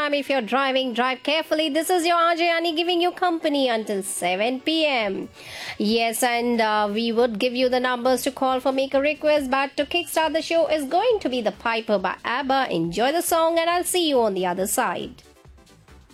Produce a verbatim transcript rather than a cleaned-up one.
time. If you're driving, drive carefully. This is your R J Annie giving you company until seven p.m. Yes, and uh, we would give you the numbers to call for make a request, but to kickstart the show is going to be The Piper by ABBA. Enjoy the song and I'll see you on the other side.